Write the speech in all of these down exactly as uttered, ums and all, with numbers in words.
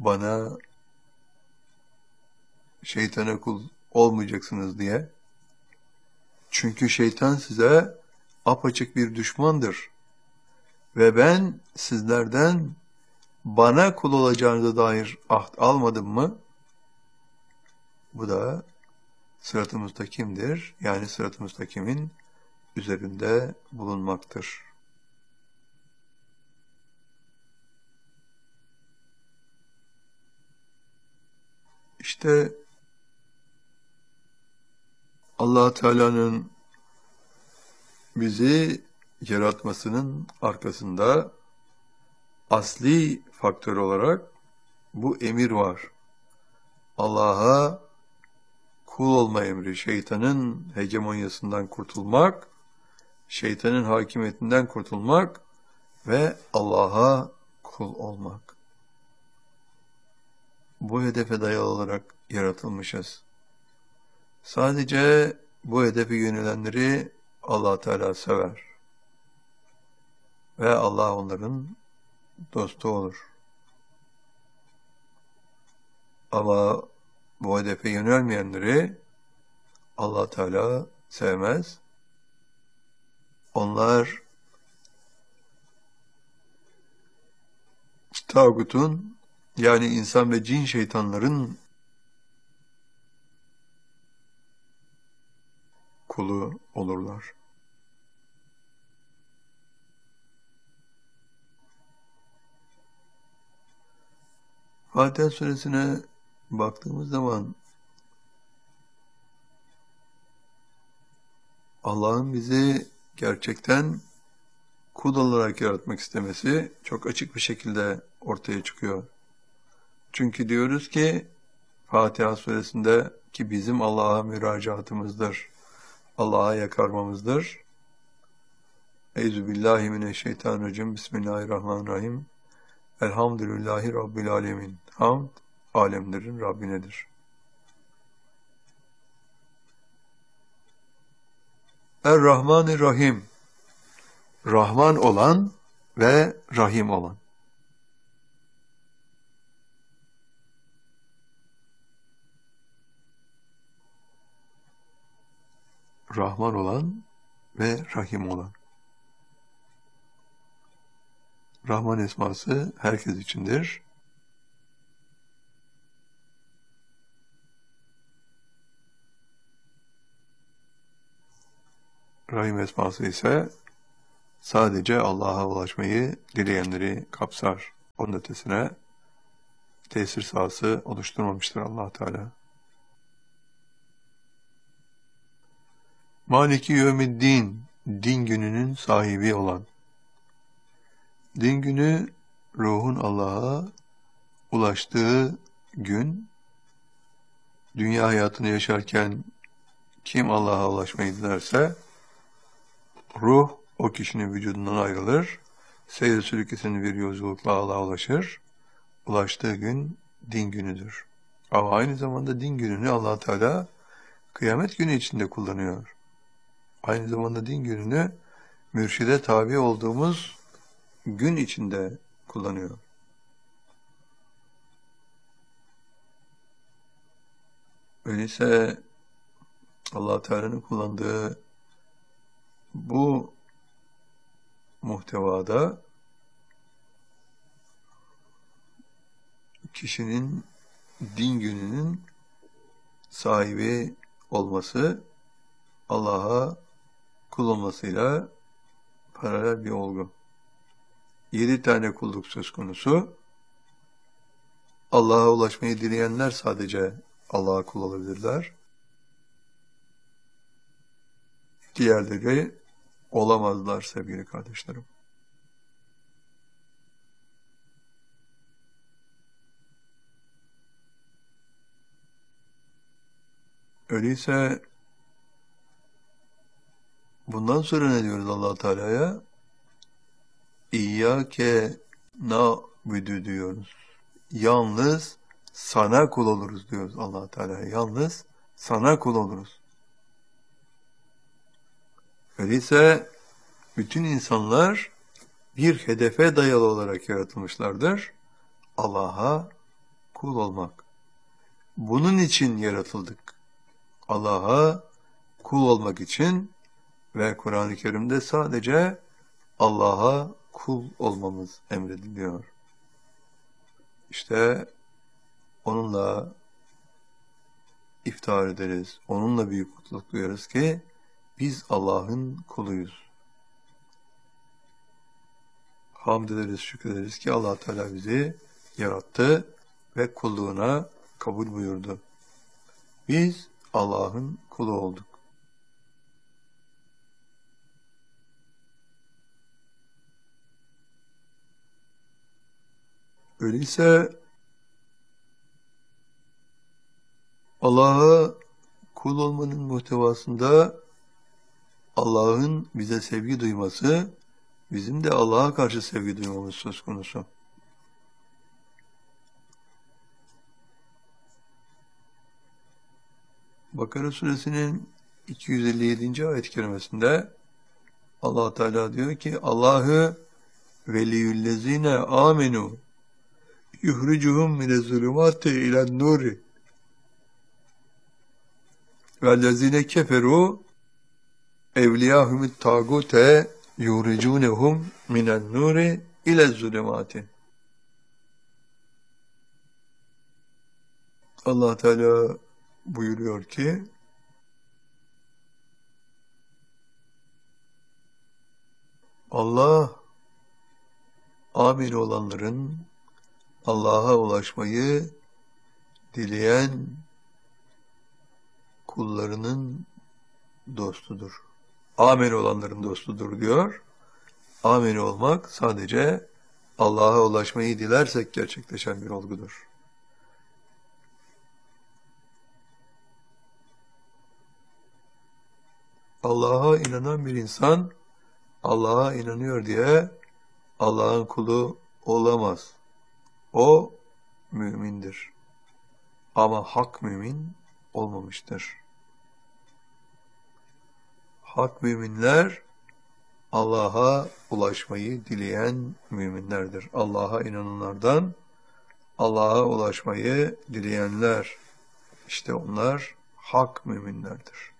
bana şeytana kul olmayacaksınız diye. Çünkü şeytan size apaçık bir düşmandır. Ve ben sizlerden bana kul olacağınıza dair ahd almadım mı? Bu da sırat-ı müstakimdir. Yani sırat-ı müstakimin üzerinde bulunmaktır. İşte Allah Teala'nın bizi yaratmasının arkasında asli faktör olarak bu emir var. Allah'a kul olma emri, şeytanın hegemonyasından kurtulmak, şeytanın hakimiyetinden kurtulmak ve Allah'a kul olmak. Bu hedefe dayalı olarak yaratılmışız. Sadece bu hedefe yönelenleri Allah Teala sever. Ve Allah onların dostu olur. Ama bu hedefe yönelmeyenleri Allah Teala sevmez. Onlar tağutun, yani insan ve cin şeytanların kulu olurlar. Fatiha suresine baktığımız zaman Allah'ın bizi gerçekten kul olarak yaratmak istemesi çok açık bir şekilde ortaya çıkıyor. Çünkü diyoruz ki Fatiha suresinde ki bizim Allah'a müracaatımızdır, Allah'a yakarmamızdır. Euzubillahimineşşeytanirracim. Bismillahirrahmanirrahim. Elhamdülillahi Rabbil alemin. Hamd, alemlerin Rabbinedir. Er-Rahmanir-Rahim. Rahman olan ve Rahim olan. Rahman olan ve Rahim olan. Rahman esması herkes içindir. Rahim esması ise sadece Allah'a ulaşmayı dileyenleri kapsar. Onun ötesine tesir sahası oluşturmamıştır Allah Teala. Maliki yevmiddin, din gününün sahibi olan. Din günü, ruhun Allah'a ulaştığı gün, dünya hayatını yaşarken kim Allah'a ulaşmayı dilerse, ruh o kişinin vücudundan ayrılır, seyir sülükesinin bir yolculukla Allah'a ulaşır, ulaştığı gün din günüdür. Ama aynı zamanda din gününü Allah Teala kıyamet günü içinde kullanıyor. Aynı zamanda din gününü mürşide tabi olduğumuz gün içinde kullanıyor. Öyleyse Allah Teala'nın kullandığı bu muhtevada kişinin din gününün sahibi olması Allah'a kul olmasıyla paralel bir olgu. Yedi tane kulluk söz konusu. Allah'a ulaşmayı dileyenler sadece Allah'a kul olabilirler. Diğerleri olamazlar sevgili kardeşlerim. Öyleyse bundan sonra ne diyoruz Allah Teala'ya? İyyâke na'budu diyoruz. Yalnız sana kul oluruz diyoruz Allah Teala'ya. Yalnız sana kul oluruz. Öyleyse bütün insanlar bir hedefe dayalı olarak yaratılmışlardır. Allah'a kul olmak. Bunun için yaratıldık. Allah'a kul olmak için ve Kur'an-ı Kerim'de sadece Allah'a kul olmamız emrediliyor. İşte onunla iftihar ederiz, onunla büyük mutluluk duyarız ki biz Allah'ın kuluyuz. Hamd ederiz, şükrederiz ki Allah Teala bizi yarattı ve kulluğuna kabul buyurdu. Biz Allah'ın kulu olduk. Öyleyse Allah'a kul olmanın muhtevasında Allah'ın bize sevgi duyması, bizim de Allah'a karşı sevgi duymamız söz konusu. Bakara suresinin iki yüz elli yedinci ayet-i kerimesinde Allah Teala diyor ki Allahu veliyüllezine amenu yuhricuhum minez-zulumati ilen-nuri vellezine keferu evliyahumut tagute yuhricunhum minen-nuri ilez-zulumati. Allah Teala buyuruyor ki Allah amin olanların Allah'a ulaşmayı dileyen kullarının dostudur. Amin olanların dostudur diyor. Amin olmak sadece Allah'a ulaşmayı dilersek gerçekleşen bir olgudur. Allah'a inanan bir insan Allah'a inanıyor diye Allah'ın kulu olamaz. O mümindir. Ama hak mümin olmamıştır. Hak müminler Allah'a ulaşmayı dileyen müminlerdir. Allah'a inananlardan Allah'a ulaşmayı dileyenler, işte onlar hak müminlerdir.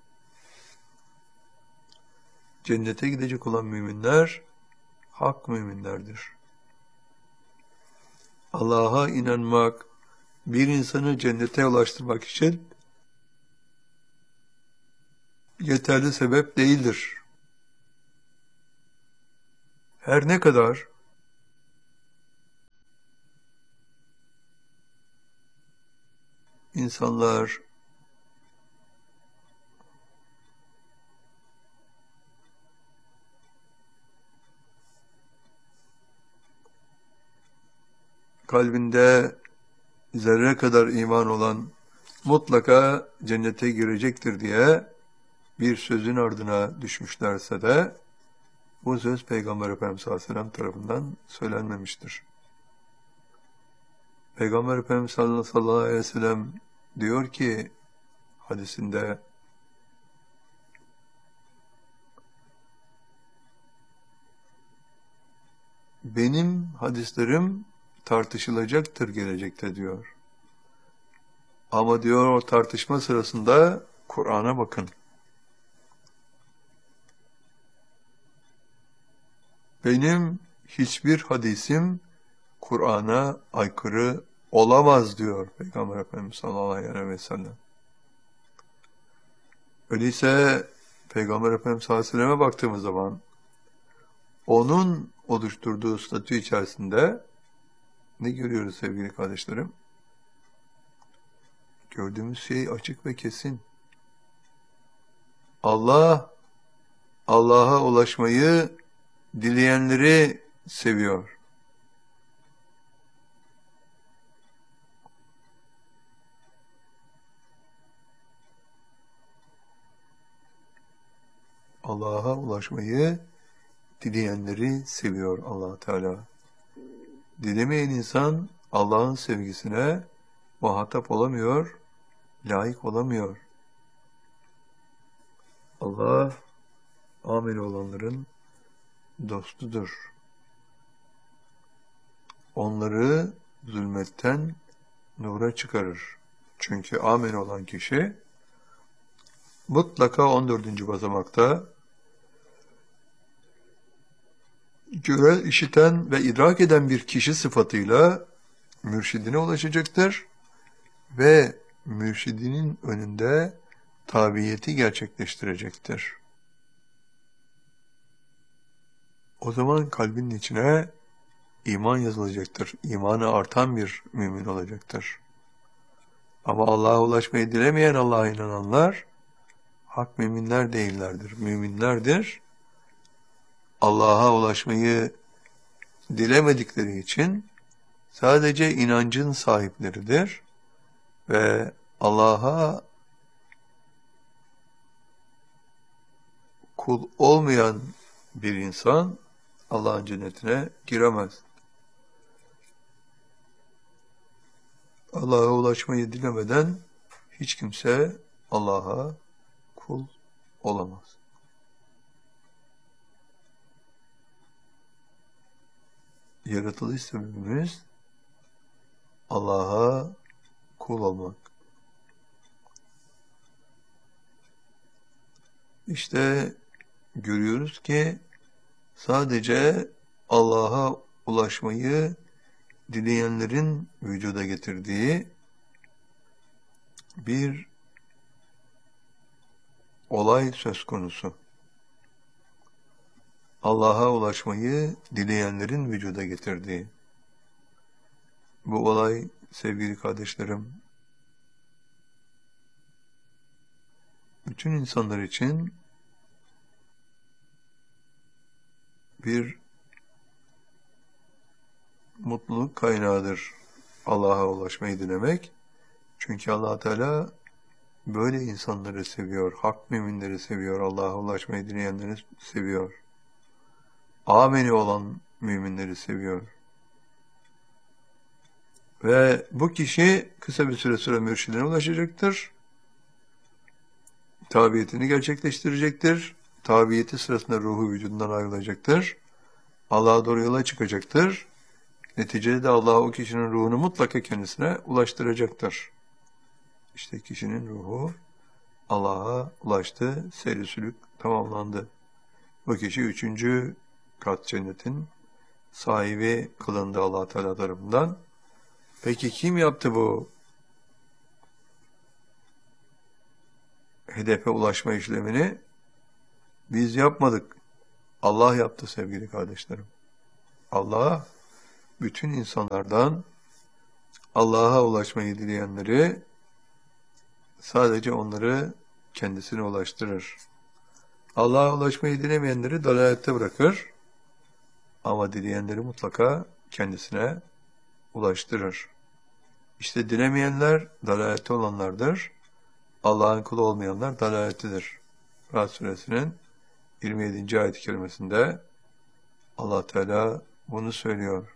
Cennete gidecek olan müminler hak müminlerdir. Allah'a inanmak bir insanı cennete ulaştırmak için yeterli sebep değildir. Her ne kadar insanlar kalbinde zerre kadar iman olan mutlaka cennete girecektir diye bir sözün ardına düşmüşlerse de bu söz Peygamber Efendimiz sallallahu aleyhi ve sellem tarafından söylenmemiştir. Peygamber Efendimiz sallallahu aleyhi ve sellem diyor ki hadisinde benim hadislerim tartışılacaktır gelecekte diyor. Ama diyor o tartışma sırasında Kur'an'a bakın. Benim hiçbir hadisim Kur'an'a aykırı olamaz diyor Peygamber Efendimiz sallallahu aleyhi ve sellem. Öyleyse Peygamber Efendimiz sallallahu aleyhi ve selleme baktığımız zaman onun oluşturduğu statü içerisinde ne görüyoruz sevgili kardeşlerim? Gördüğümüz şey açık ve kesin. Allah, Allah'a ulaşmayı dileyenleri seviyor. Allah'a ulaşmayı dileyenleri seviyor Allah Teala. Dilemeyen insan Allah'ın sevgisine muhatap olamıyor, layık olamıyor. Allah amel olanların dostudur. Onları zulmetten nura çıkarır. Çünkü amen olan kişi mutlaka on dördüncü basamakta gören, işiten ve idrak eden bir kişi sıfatıyla mürşidine ulaşacaktır ve mürşidinin önünde tabiyeti gerçekleştirecektir. O zaman kalbinin içine iman yazılacaktır. İmanı artan bir mümin olacaktır. Ama Allah'a ulaşmayı dilemeyen Allah'a inananlar hak müminler değillerdir. Müminlerdir. Allah'a ulaşmayı dilemedikleri için sadece inancın sahipleridir ve Allah'a kul olmayan bir insan Allah'ın cennetine giremez. Allah'a ulaşmayı dilemeden hiç kimse Allah'a kul olamaz. Yaratılış sebebimiz Allah'a kul olmak. İşte görüyoruz ki sadece Allah'a ulaşmayı dileyenlerin vücuda getirdiği bir olay söz konusu. Allah'a ulaşmayı dileyenlerin vücuda getirdiği. Bu olay sevgili kardeşlerim, bütün insanlar için bir mutluluk kaynağıdır Allah'a ulaşmayı dilemek. Çünkü Allah Teala böyle insanları seviyor, hak müminleri seviyor, Allah'a ulaşmayı dileyenleri seviyor. Ameni olan müminleri seviyor. Ve bu kişi kısa bir süre sonra mürşidine ulaşacaktır. Tabiyetini gerçekleştirecektir. Tabiyeti sırasında ruhu vücudundan ayrılacaktır. Allah'a doğru yola çıkacaktır. Neticede de Allah o kişinin ruhunu mutlaka kendisine ulaştıracaktır. İşte kişinin ruhu Allah'a ulaştı, seyri sülük tamamlandı. Bu kişi üçüncü kat cennetin sahibi kılındı Allah Teala tarafından. Peki kim yaptı bu hedefe ulaşma işlemini? Biz yapmadık. Allah yaptı sevgili kardeşlerim. Allah bütün insanlardan Allah'a ulaşmayı dileyenleri sadece onları kendisine ulaştırır. Allah'a ulaşmayı dilemeyenleri dalalette bırakır. Ama dileyenleri mutlaka kendisine ulaştırır. İşte dilemeyenler dalalette olanlardır. Allah'ın kulu olmayanlar dalalettedir. Rahat Suresinin yirmi yedinci ayet-i kerimesinde Allah Teala bunu söylüyor.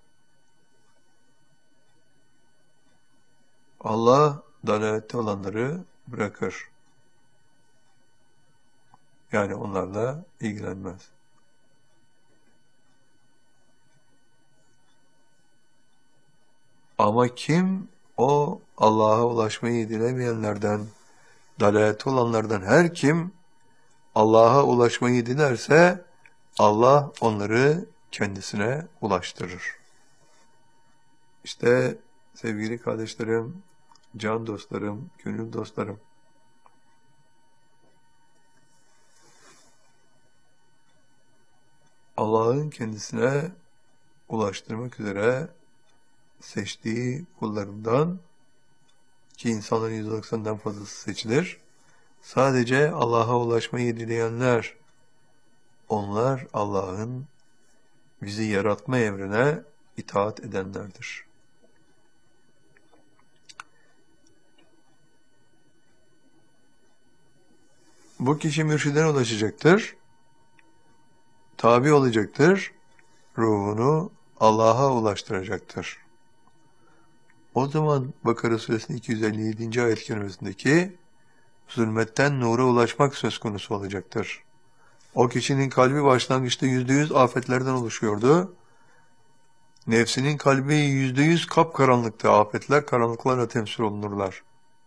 Allah dalalette olanları bırakır. Yani onlarla ilgilenmez. Ama kim o Allah'a ulaşmayı dilemeyenlerden, dalalette olanlardan her kim Allah'a ulaşmayı dilerse Allah onları kendisine ulaştırır. İşte sevgili kardeşlerim, can dostlarım, gönül dostlarım, Allah'ın kendisine ulaştırmak üzere seçtiği kullarından, ki insanların yüzde doksanından fazlası seçilir, sadece Allah'a ulaşmayı dileyenler, onlar Allah'ın bizi yaratma emrine itaat edenlerdir. Bu kişi mürşidine ulaşacaktır, tabi olacaktır, ruhunu Allah'a ulaştıracaktır. O zaman Bakara Suresinin iki yüz elli yedinci ayet-i kerimesindeki zulmetten nura ulaşmak söz konusu olacaktır. O kişinin kalbi başlangıçta yüzde yüz afetlerden oluşuyordu. Nefsinin kalbi yüzde yüz kapkaranlıkta, afetler karanlıklarla temsil olunurlar.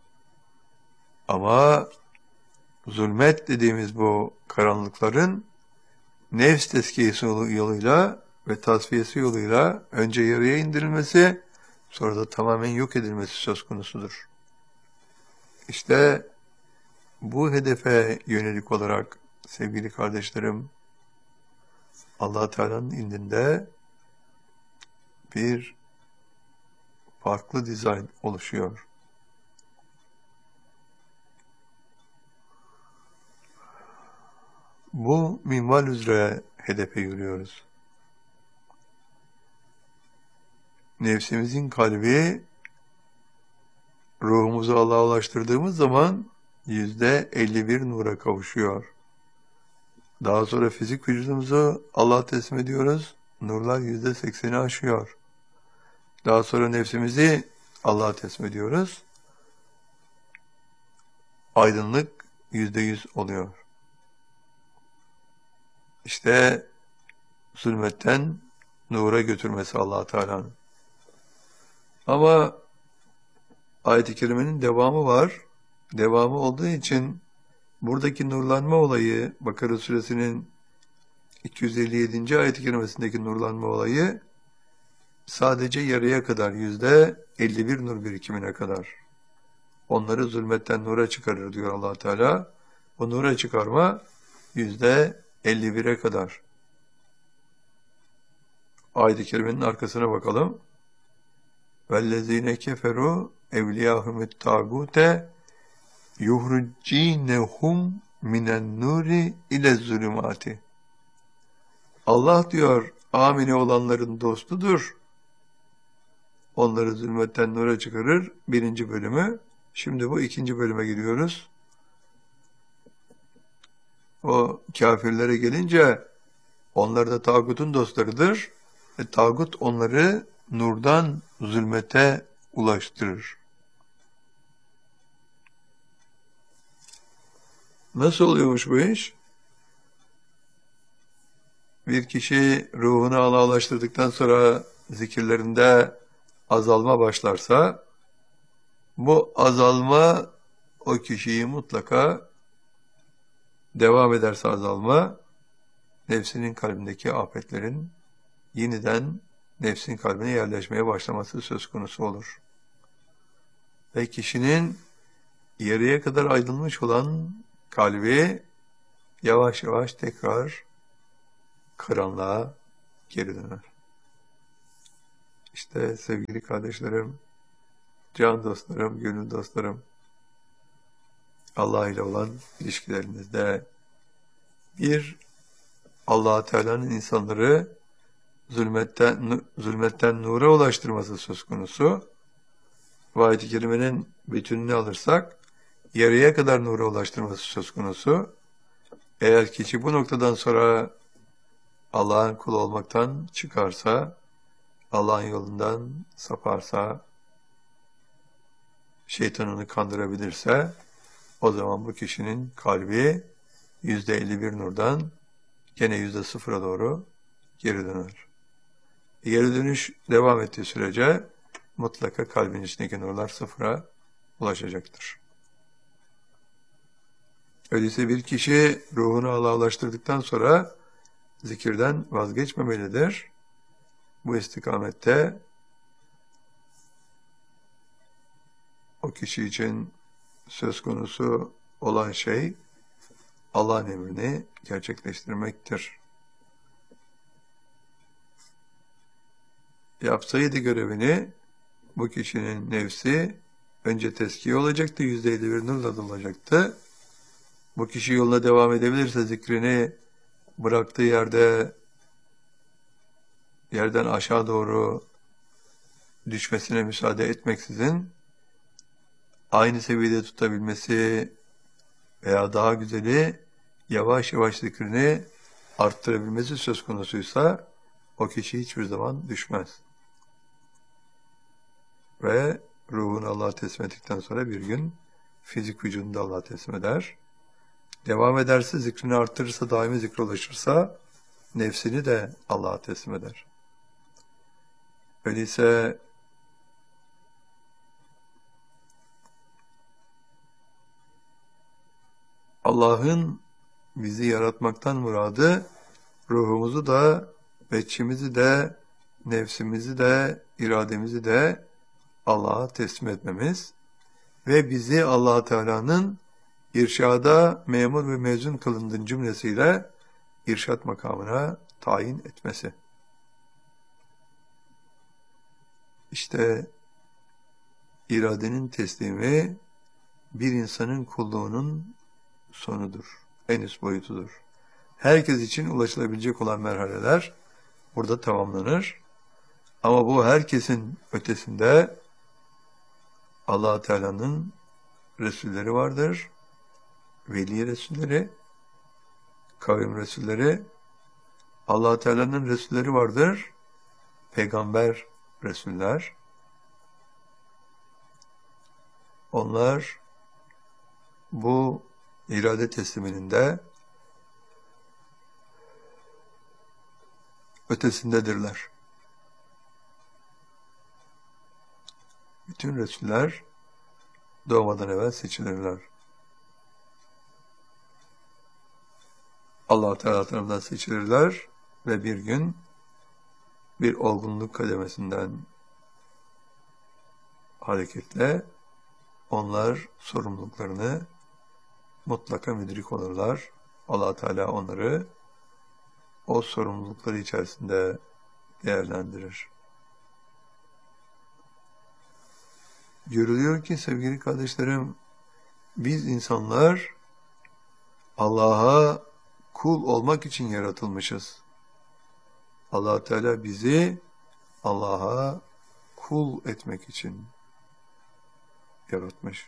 Ama zulmet dediğimiz bu karanlıkların nefs tezkiyesi yoluyla ve tasfiyesi yoluyla önce yarıya indirilmesi, sonra da tamamen yok edilmesi söz konusudur. İşte bu hedefe yönelik olarak sevgili kardeşlerim, Allah Teala'nın indinde bir farklı dizayn oluşuyor. Bu minval üzere hedefe yürüyoruz. Nefsimizin kalbi ruhumuzu Allah'a ulaştırdığımız zaman yüzde elli bir nura kavuşuyor. Daha sonra fizik vücudumuzu Allah'a teslim ediyoruz. Nurlar yüzde sekseni aşıyor. Daha sonra nefsimizi Allah'a teslim ediyoruz. Aydınlık yüzde yüz oluyor. İşte zulmetten nura götürmesi Allah Teala'nın. Ama ayet-i kerimenin devamı var. Devamı olduğu için buradaki nurlanma olayı, Bakara suresinin iki yüz elli yedinci ayet-i kerimesindeki nurlanma olayı sadece yarıya kadar, yüzde elli bir nur birikimine kadar. Onları zulmetten nura çıkarır diyor Allah Teala. Bu nura çıkarma yüzde elli bire kadar. Ayet-i kerimenin arkasına bakalım. وَالَّذ۪ينَ كَفَرُوا اَوْلِيَاهُمُ التَّاغُوتَ يُخْرُجِينَهُمْ مِنَ النُّورِ اِلَى الظُّلُمَاتِ. Allah diyor, amine olanların dostudur. Onları zulmetten nura çıkarır. Birinci bölümü. Şimdi bu ikinci bölüme gidiyoruz. O kafirlere gelince onlar da tağutun dostlarıdır. Ve tağut onları nurdan zulmete ulaştırır. Nasıl oluyormuş bu iş? Bir kişi ruhunu Allah'a ulaştırdıktan sonra zikirlerinde azalma başlarsa, bu azalma o kişiyi mutlaka devam ederse azalma, nefsinin kalbindeki afetlerin yeniden nefsin kalbine yerleşmeye başlaması söz konusu olur. Ve kişinin yarıya kadar aydınlanmış olan kalbi yavaş yavaş tekrar karanlığa geri döner. İşte sevgili kardeşlerim, can dostlarım, gönül dostlarım, Allah ile olan ilişkilerinizde bir, Allah Teala'nın insanları zulmetten, zulmetten nura ulaştırması söz konusu. Ayet-i kerimenin bütününü alırsak, yarıya kadar nura ulaştırması söz konusu. Eğer kişi bu noktadan sonra Allah'ın kulu olmaktan çıkarsa, Allah'ın yolundan saparsa, şeytan onu kandırabilirse, o zaman bu kişinin kalbi yüzde elli bir nurdan gene yüzde sıfıra doğru geri döner. Geri dönüş devam ettiği sürece mutlaka kalbin içindeki nurlar sıfıra ulaşacaktır. Öyleyse bir kişi ruhunu Allah'a ulaştırdıktan sonra zikirden vazgeçmemelidir. Bu istikamette o kişi için söz konusu olan şey Allah'ın emrini gerçekleştirmektir. Yapsaydı görevini bu kişinin nefsi önce tezkiye olacaktı, yüzde elli bir nurla dolacaktı. Bu kişi yoluna devam edebilirse zikrini bıraktığı yerde yerden aşağı doğru düşmesine müsaade etmeksizin aynı seviyede tutabilmesi veya daha güzeli yavaş yavaş zikrini arttırabilmesi söz konusuysa o kişi hiçbir zaman düşmez. Ve ruhunu Allah'a teslim ettikten sonra bir gün fizik vücudunu da Allah'a teslim eder. Devam ederse, zikrini arttırırsa, daimi zikre ulaşırsa nefsini de Allah'a teslim eder. Öyleyse Allah'ın bizi yaratmaktan muradı ruhumuzu da, beçimizi de, nefsimizi de, irademizi de Allah'a teslim etmemiz ve bizi Allah Teala'nın irşada memur ve mezun kılındığın cümlesiyle irşat makamına tayin etmesi. İşte iradenin teslimi bir insanın kulluğunun sonudur, en üst boyutudur. Herkes için ulaşılabilecek olan merhaleler burada tamamlanır. Ama bu herkesin ötesinde Allah Teala'nın Resulleri vardır. Veli Resulleri, kavim Resulleri, Allah Teala'nın Resulleri vardır. Peygamber Resuller. Onlar bu irade tesliminde ötesindedirler. Bütün Resuller doğmadan evvel seçilirler. Allah Teala tarafından seçilirler ve bir gün bir olgunluk kademesinden hareketle onlar sorumluluklarını mutlaka müdrik olurlar. Allah Teala onları o sorumlulukları içerisinde değerlendirir. Görülüyor ki sevgili kardeşlerim, biz insanlar Allah'a kul olmak için yaratılmışız. Allah Teala bizi Allah'a kul etmek için yaratmış.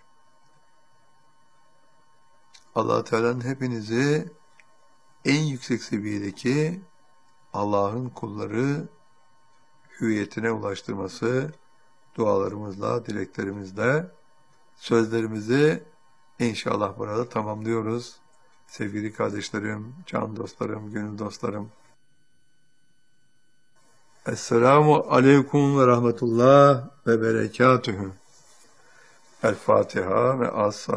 Allah Teala'nın hepinizi en yüksek seviyedeki Allah'ın kulları hüviyetine ulaştırması dualarımızla, dileklerimizle sözlerimizi inşallah burada tamamlıyoruz. Sevgili kardeşlerim, can dostlarım, gönül dostlarım. Esselamu aleyküm ve rahmetullah ve berekatühü. El Fatiha ve as